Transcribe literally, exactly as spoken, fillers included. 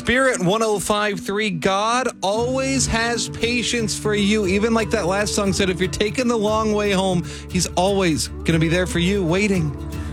Spirit one oh five point three, God always has patience for you. Even like that last song said, if you're taking the long way home, he's always going to be there for you, waiting.